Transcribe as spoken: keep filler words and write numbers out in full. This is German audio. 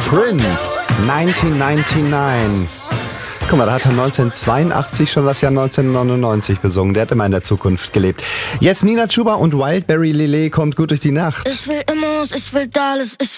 Prince, neunzehnhundertneunundneunzig. Guck mal, da hat er neunzehnhundertzweiundachtzig schon das Jahr neunzehnhundertneunundneunzig besungen. Der hat immer in der Zukunft gelebt. Jetzt Nina Chuba und Wildberry Lillet kommt gut durch die Nacht. Ich will Immos, ich will Dallas, ich